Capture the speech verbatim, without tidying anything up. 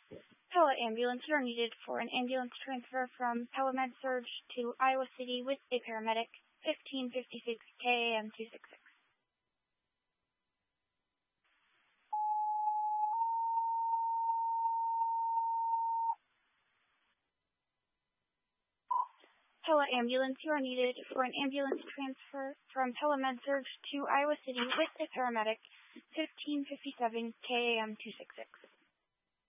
Hello, ambulance. You are needed for an ambulance transfer from Telemed Surge to Iowa City with a paramedic, fifteen fifty-six K A M two sixty-six. Hello, ambulance. You are needed for an ambulance transfer from Telemed Surge to Iowa City with a paramedic, fifteen fifty-seven K A M two sixty-six.